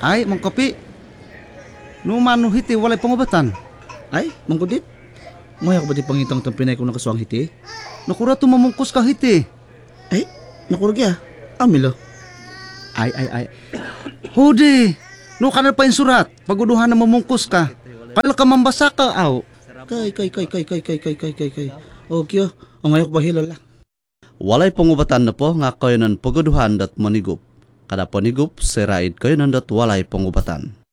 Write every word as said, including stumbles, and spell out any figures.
Ay, mangkapi. Numan no hiti, walay pangubatan. Ay, mangkudit. Ngoy ako ba di pangitang itong pinay kong nakaswang hiti? Nakura tumamungkos ka hiti. Ay, nakuragya. Amilo. Ay, ay, ay. Hudi! No ka na pa yung surat. Paguduhan na mamungkos ka. Kaya ka mambasa ka, aw. Kay, kay, kay, kay, kay, kay, kay, kay, kay, kay. Okay, ang ayok ba hilala? Walay pangubatan na po nga kayo ng paguduhan dat manigup. Kada panigup, siraid kayo ng dat walay pangubatan.